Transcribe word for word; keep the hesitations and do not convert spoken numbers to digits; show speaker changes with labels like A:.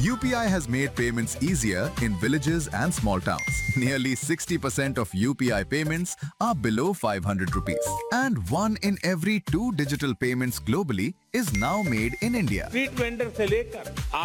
A: U P I has made payments easier in villages and small towns. Nearly sixty percent of U P I payments are below five hundred rupees. And one in every two digital payments globally is now made in India.
B: Street vendor से लेकर